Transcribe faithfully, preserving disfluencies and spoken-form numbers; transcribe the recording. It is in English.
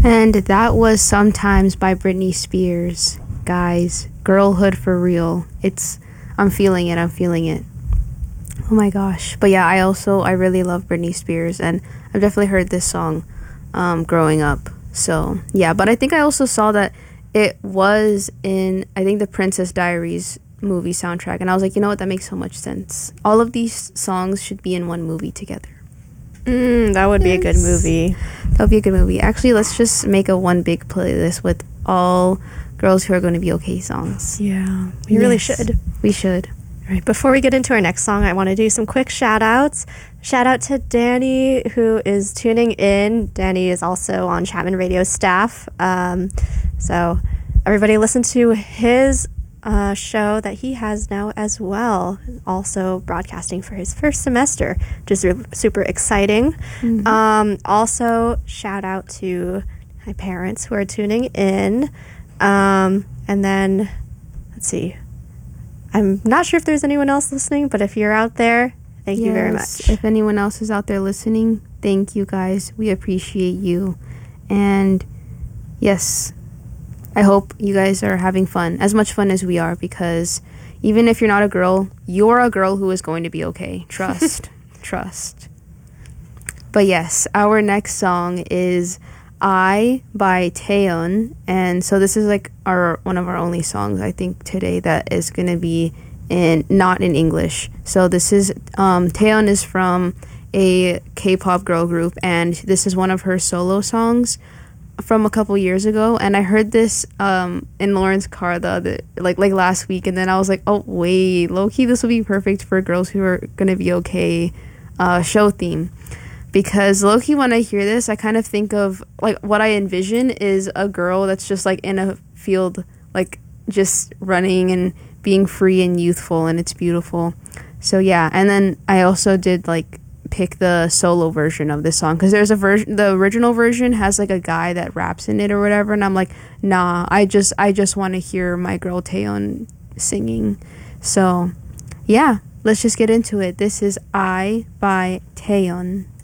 And that was Sometimes by Britney Spears. Guys, girlhood for real. It's, I'm feeling it, I'm feeling it. Oh my gosh. But yeah, I also, I really love Britney Spears, and I've definitely heard this song um, growing up. So yeah, but I think I also saw that it was in, I think, the Princess Diaries movie soundtrack, and I was like, you know what, that makes so much sense. All of these songs should be in one movie together. Mm, that would yes. be a good movie. That would be a good movie. Actually, let's just make a one big playlist with all Girls Who Are Going to Be Okay songs. Yeah, we yes, really should. We should. All right, before we get into our next song, I want to do some quick shout outs. Shout out to Danny, who is tuning in. Danny is also on Chapman Radio staff. Um, so everybody listen to his uh, show that he has now as well, also broadcasting for his first semester, which is re- super exciting. Mm-hmm. Um, also, shout out to my parents who are tuning in. Um, and then, let's see. I'm not sure if there's anyone else listening, but if you're out there, thank yes, you very much. If anyone else is out there listening, thank you guys. We appreciate you. And yes, I hope you guys are having fun, as much fun as we are, because even if you're not a girl, you're a girl who is going to be okay. Trust. Trust. But yes, our next song is I by Taeyeon, and so this is like our one of our only songs I think today that is going to be in not in English. So this is um Taeyeon is from a K-pop girl group, and this is one of her solo songs from a couple years ago, and I heard this um in Lauren's car the other like like last week, and then I was like, oh wait, low-key this will be perfect for Girls Who Are Gonna Be Okay uh show theme. Because low-key, when I hear this, I kind of think of, like, what I envision is a girl that's just, like, in a field, like, just running and being free and youthful, and it's beautiful. So, yeah. And then I also did, like, pick the solo version of this song. Because there's a version, the original version has, like, a guy that raps in it or whatever. And I'm like, nah, I just, I just want to hear my girl Taeyeon singing. So, yeah. Let's just get into it. This is I by Taeyeon.